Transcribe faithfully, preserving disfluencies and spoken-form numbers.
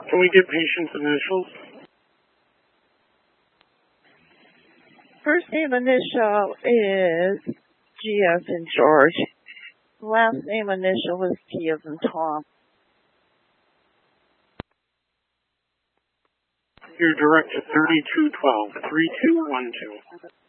Can we get patient's initials? First name initial is G as in George. Last name initial is T as in Tom. You're direct to thirty-two twelve, three two one two.